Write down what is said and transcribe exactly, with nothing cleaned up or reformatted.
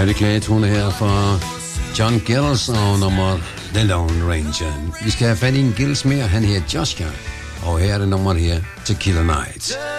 Mary Kate-tone her fra John Gills og nummer The Lone Ranger. Vi skal have fat i en Gills mere, han her Joshua. Og her er det nummer her, Tequila Night.